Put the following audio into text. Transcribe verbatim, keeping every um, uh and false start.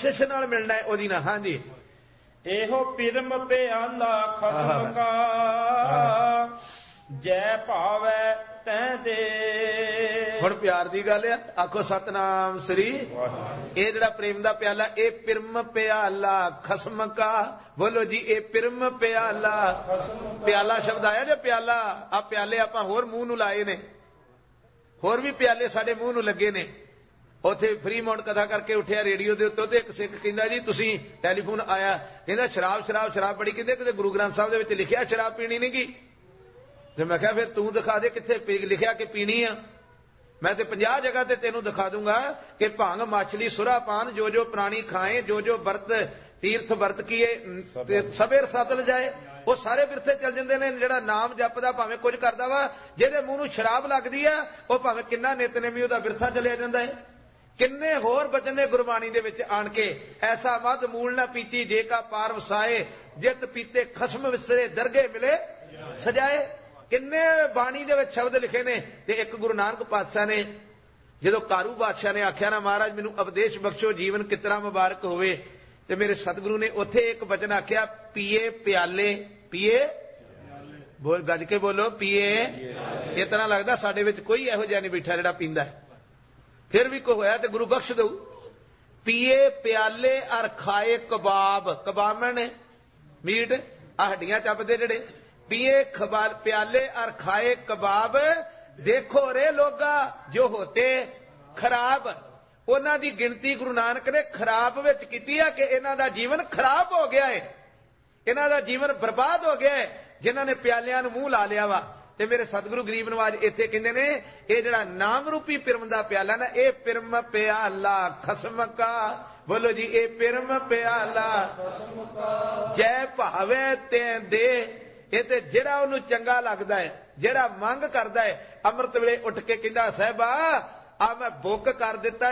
बख्शिश नाल मिलना है ओदी ना। हाँ जी, एहो पिरम प्याला खसम का जय भावै तैं दे। हुण प्यार दी गल है, आखो सतनाम श्री। ये जिहड़ा प्रेम दा प्याला ए पिरम प्याला खसम का, बोलो जी ए पिरम प्याला। प्याला शब्द आया जे प्याला, आ प्याले आपां होर मूंह नूं लाए ने, होर भी प्याले साडे मूंह नूं लगे ने। ਉੱਥੇ ਫਰੀ ਮਾਉਂਟ ਕਥਾ ਕਰਕੇ ਉੱਠਿਆ ਰੇਡੀਓ ਦੇ ਉੱਤੇ, ਤੇ ਇੱਕ ਸਿੱਖ ਕਹਿੰਦਾ ਜੀ ਤੁਸੀਂ ਟੈਲੀਫੋਨ ਆਇਆ, ਕਹਿੰਦਾ ਸ਼ਰਾਬ ਸ਼ਰਾਬ ਸ਼ਰਾਬ ਬੜੀ, ਕਹਿੰਦੇ ਕਿਤੇ ਗੁਰੂ ਗ੍ਰੰਥ ਸਾਹਿਬ ਦੇ ਵਿੱਚ ਲਿਖਿਆ ਸ਼ਰਾਬ ਪੀਣੀ ਨਹੀਂ ਗੀ। ਤੇ ਮੈਂ ਕਿਹਾ ਫਿਰ ਤੂੰ ਦਿਖਾ ਦੇ ਕਿੱਥੇ ਲਿਖਿਆ ਕਿ ਪੀਣੀ ਆ। ਮੈਂ ਤੇ ਪੰਜਾਹ ਜਗ੍ਹਾ ਤੇ ਤੈਨੂੰ ਦਿਖਾ ਦੂੰਗਾ ਕਿ ਭੰਗ ਮਾਛਲੀ ਸੁਰਾ ਪਾਨ ਜੋ ਜੋ ਪ੍ਰਾਣੀ ਖਾਏ, ਜੋ ਜੋ ਵਰਤ ਤੀਰਥ ਵਰਤ ਕੀਏ ਤੇ ਸਵੇਰ ਸਤਲ ਜਾਏ। ਉਹ ਸਾਰੇ ਬਿਰਥੇ ਚੱਲ ਜਾਂਦੇ ਨੇ। ਜਿਹੜਾ ਨਾਮ ਜਪਦਾ ਭਾਵੇਂ ਕੁਝ ਕਰਦਾ ਵਾ, ਜਿਹਦੇ ਮੂੰਹ ਨੂੰ ਸ਼ਰਾਬ ਲੱਗਦੀ ਆ ਉਹ ਭਾਵੇਂ ਕਿੰਨਾ ਨਿਤਨੇਮੀ ਉਹਦਾ ਬਿਰਥਾ ਚਲਿਆ ਜਾਂਦਾ ਹੈ। किन्ने होर बचन ने गुरबाणी दे विच आण के, ऐसा मद मूल ना पीती जे का पार वसाए, जित पीते खसम विसरे दरगे मिले सजाए। किन्ने बाणी दे विच शब्द लिखे ने। ते एक गुरु नानक पातशाह ने जदों कारू बादशाह ने आख्या ना महाराज मैनू उपदेश बख्शो, जीवन कितना मुबारक होवे, ते मेरे सतगुरु ने उत्थे एक वचन आख्या, पिए प्याले, पिए बोल गज के बोलो पिए। इतना लगदा साडे विच कोई इहो जिहा नहीं बैठा जिहड़ा पींदा है। फिर भी कोई होया तो गुरु बख्श दो। पिए प्याले और खाए कबाब, कबाब ने मीट आ हड्डियां चपदे जेड़े, पिए खबाल प्याले और खाए कबाब, देखो रे लोगा जो होते खराब। उन्हां दी गिनती गुरु नानक ने खराब विच कीती है कि इन्हां दा जीवन खराब हो गया है, इन्हां दा जीवन बर्बाद हो गया है जिन्हां ने प्यालियां नूं मूंह ला लिया वा। ते मेरे सतगुरु गरीब नवाज इत्थे कहंदे ने ये जिहड़ा नाम रूपी पिरम दा प्याला ना, ए पिरम प्याला खसम का, बोलो जी ए पिरम प्याला जय भावे ते दे। ये ते जिहड़ा ओनू चंगा लगदा है, जिहड़ा मंग करदा है, अमृत वेले उठ के कहंदा साहिबा आ मैं बुक कर दिता